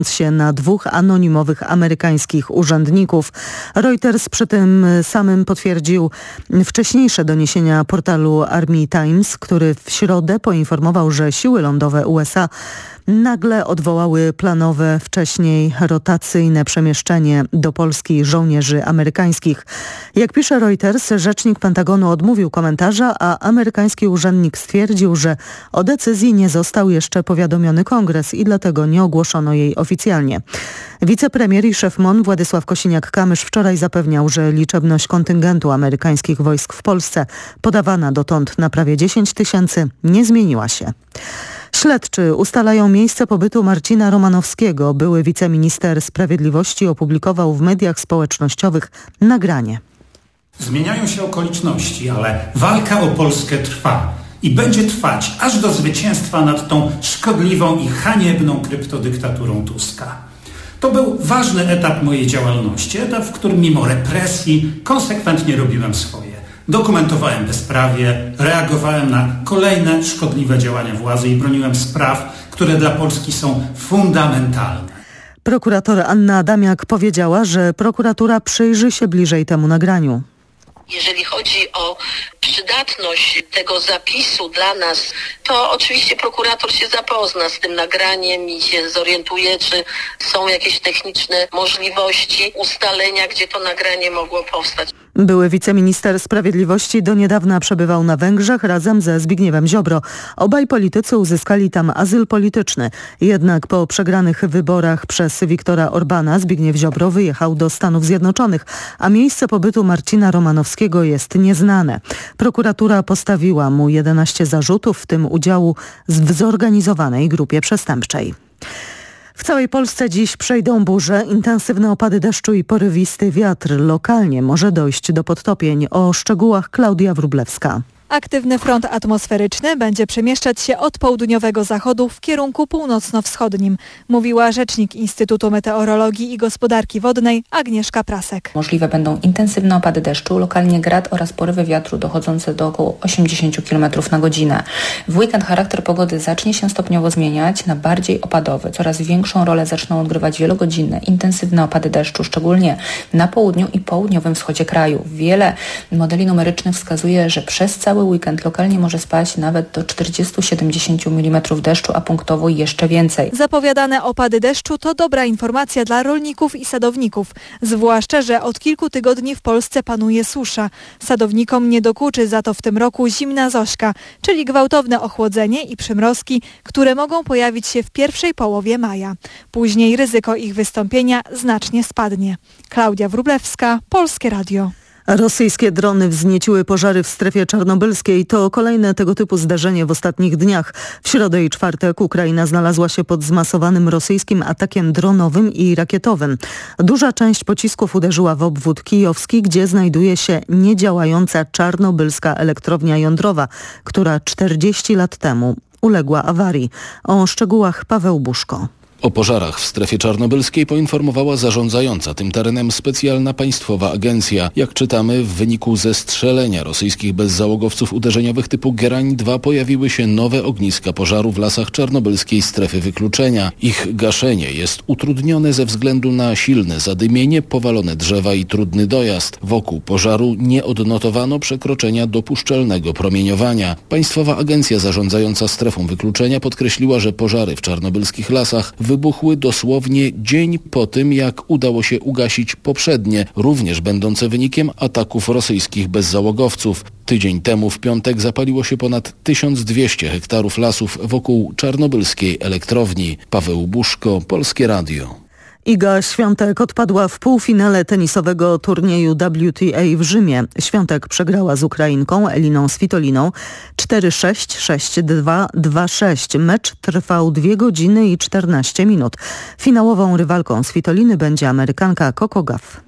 się na 2 anonimowych amerykańskich urzędników. Reuters przy tym samym potwierdził wcześniejsze doniesienia portalu Army Times, który w środę poinformował, że siły lądowe USA nagle odwołały planowe wcześniej rotacyjne przemieszczenie do Polski żołnierzy amerykańskich. Jak pisze Reuters, rzecznik Pentagonu odmówił komentarza, a amerykański urzędnik stwierdził, że o decyzji nie został jeszcze powiadomiony Kongres i dlatego nie ogłoszono jej oficjalnie. Wicepremier i szef MON Władysław Kosiniak-Kamysz wczoraj zapewniał, że liczebność kontyngentu amerykańskich wojsk w Polsce, podawana dotąd na prawie 10 000, nie zmieniła się. Śledczy ustalają miejsce pobytu Marcina Romanowskiego. Były wiceminister sprawiedliwości opublikował w mediach społecznościowych nagranie. Zmieniają się okoliczności, ale walka o Polskę trwa i będzie trwać aż do zwycięstwa nad tą szkodliwą i haniebną kryptodyktaturą Tuska. To był ważny etap mojej działalności, etap, w którym mimo represji konsekwentnie robiłem swoje. Dokumentowałem bezprawie, reagowałem na kolejne szkodliwe działania władzy i broniłem spraw, które dla Polski są fundamentalne. Prokurator Anna Adamiak powiedziała, że prokuratura przyjrzy się bliżej temu nagraniu. Jeżeli chodzi o przydatność tego zapisu dla nas, to oczywiście prokurator się zapozna z tym nagraniem i się zorientuje, czy są jakieś techniczne możliwości ustalenia, gdzie to nagranie mogło powstać. Były wiceminister sprawiedliwości do niedawna przebywał na Węgrzech razem ze Zbigniewem Ziobro. Obaj politycy uzyskali tam azyl polityczny. Jednak po przegranych wyborach przez Viktora Orbana Zbigniew Ziobro wyjechał do Stanów Zjednoczonych, a miejsce pobytu Marcina Romanowskiego jest nieznane. Prokuratura postawiła mu 11 zarzutów, w tym udziału w zorganizowanej grupie przestępczej. W całej Polsce dziś przejdą burze, intensywne opady deszczu i porywisty wiatr. Lokalnie może dojść do podtopień. O szczegółach Klaudia Wróblewska. Aktywny front atmosferyczny będzie przemieszczać się od południowego zachodu w kierunku północno-wschodnim, mówiła rzecznik Instytutu Meteorologii i Gospodarki Wodnej Agnieszka Prasek. Możliwe będą intensywne opady deszczu, lokalnie grad oraz porywy wiatru dochodzące do około 80 km na godzinę. W weekend charakter pogody zacznie się stopniowo zmieniać na bardziej opadowy. Coraz większą rolę zaczną odgrywać wielogodzinne, intensywne opady deszczu, szczególnie na południu i południowym wschodzie kraju. Wiele modeli numerycznych wskazuje, że przez cały weekend lokalnie może spaść nawet do 40-70 mm deszczu, a punktowo jeszcze więcej. Zapowiadane opady deszczu to dobra informacja dla rolników i sadowników, zwłaszcza, że od kilku tygodni w Polsce panuje susza. Sadownikom nie dokuczy za to w tym roku zimna Zośka, czyli gwałtowne ochłodzenie i przymrozki, które mogą pojawić się w pierwszej połowie maja. Później ryzyko ich wystąpienia znacznie spadnie. Klaudia Wróblewska, Polskie Radio. Rosyjskie drony wznieciły pożary w strefie czarnobylskiej. To kolejne tego typu zdarzenie w ostatnich dniach. W środę i czwartek Ukraina znalazła się pod zmasowanym rosyjskim atakiem dronowym i rakietowym. Duża część pocisków uderzyła w obwód kijowski, gdzie znajduje się niedziałająca czarnobylska elektrownia jądrowa, która 40 lat temu uległa awarii. O szczegółach Paweł Buszko. O pożarach w strefie czarnobylskiej poinformowała zarządzająca tym terenem specjalna państwowa agencja. Jak czytamy, w wyniku zestrzelenia rosyjskich bezzałogowców uderzeniowych typu Gerań-2 pojawiły się nowe ogniska pożaru w lasach czarnobylskiej strefy wykluczenia. Ich gaszenie jest utrudnione ze względu na silne zadymienie, powalone drzewa i trudny dojazd. Wokół pożaru nie odnotowano przekroczenia dopuszczalnego promieniowania. Państwowa agencja zarządzająca strefą wykluczenia podkreśliła, że pożary w czarnobylskich lasach wybuchły dosłownie dzień po tym, jak udało się ugasić poprzednie, również będące wynikiem ataków rosyjskich bezzałogowców. Tydzień temu w piątek zapaliło się ponad 1200 hektarów lasów wokół czarnobylskiej elektrowni. Paweł Buszko, Polskie Radio. Iga Świątek odpadła w półfinale tenisowego turnieju WTA w Rzymie. Świątek przegrała z Ukrainką Eliną Svitoliną 4-6, 6-2, 2-6. Mecz trwał 2 godziny i 14 minut. Finałową rywalką Svitoliny będzie Amerykanka Coco Gauff.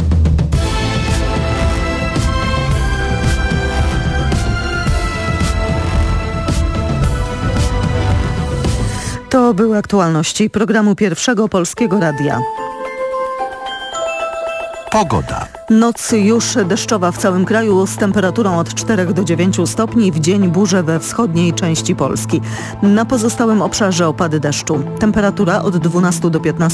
To były aktualności programu Pierwszego Polskiego Radia. Pogoda. Noc już deszczowa w całym kraju z temperaturą od 4 do 9 stopni. W dzień burze we wschodniej części Polski. Na pozostałym obszarze opady deszczu. Temperatura od 12 do 15